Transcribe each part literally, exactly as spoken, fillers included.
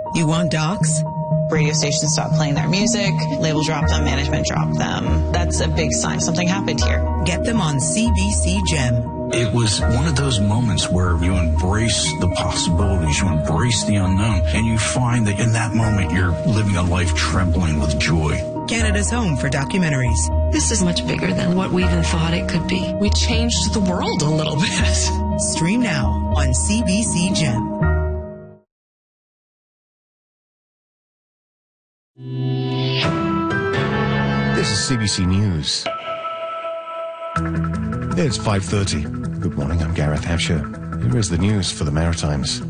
You want docs? Radio stations stopped playing their music, label dropped them, management dropped them. That's a big sign something happened here. Get them on C B C Gem. It was one of those moments where you embrace the possibilities, you embrace the unknown, and you find that in that moment you're living a life trembling with joy. Canada's home for documentaries. This is much bigger than what we even thought it could be. We changed the world a little bit. Stream now on C B C Gem. This is C B C News. It's five thirty. Good morning, I'm Gareth Hampshire. Here is the news for the Maritimes.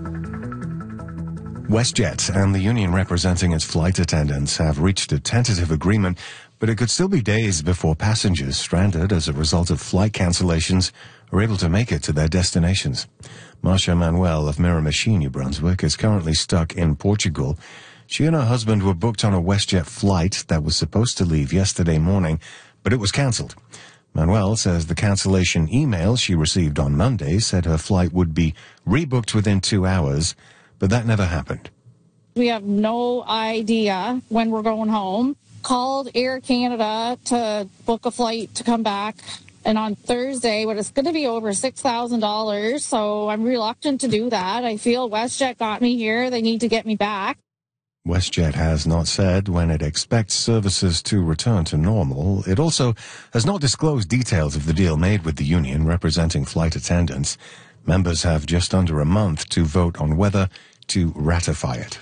WestJet and the union representing its flight attendants have reached a tentative agreement, but it could still be days before passengers stranded as a result of flight cancellations are able to make it to their destinations. Marcia Manuel of Miramichi, New Brunswick, is currently stuck in Portugal. She and her husband were booked on a WestJet flight that was supposed to leave yesterday morning, but it was cancelled. Manuel says the cancellation email she received on Monday said her flight would be rebooked within two hours, but that never happened. We have no idea when we're going home. Called Air Canada to book a flight to come back, and on Thursday, but it's going to be over six thousand dollars, so I'm reluctant to do that. I feel WestJet got me here. They need to get me back. WestJet has not said when it expects services to return to normal. It also has not disclosed details of the deal made with the union representing flight attendants. Members have just under a month to vote on whether to ratify it.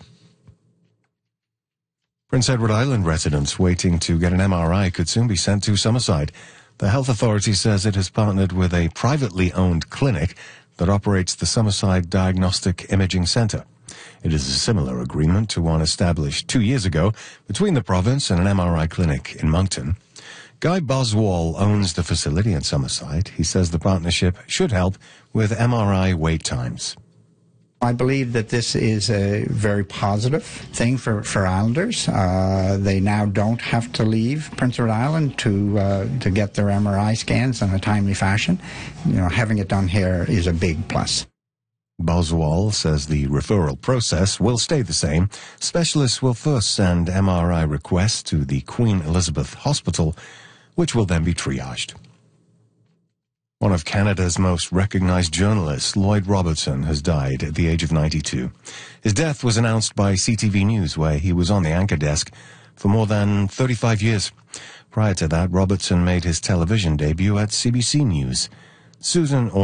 Prince Edward Island residents waiting to get an M R I could soon be sent to Summerside. The health authority says it has partnered with a privately owned clinic that operates the Summerside Diagnostic Imaging Centre. It is a similar agreement to one established two years ago between the province and an M R I clinic in Moncton. Guy Boswell owns the facility in Summerside. He says the partnership should help with M R I wait times. I believe that this is a very positive thing for, for Islanders. Uh, they now don't have to leave Prince Edward Island to uh, to get their M R I scans in a timely fashion. You know, having it done here is a big plus. Boswell says the referral process will stay the same. Specialists will first send M R I requests to the Queen Elizabeth Hospital, which will then be triaged. One of Canada's most recognized journalists, Lloyd Robertson, has died at the age of ninety-two. His death was announced by C T V News, where he was on the anchor desk for more than thirty-five years. Prior to that, Robertson made his television debut at C B C News. Susan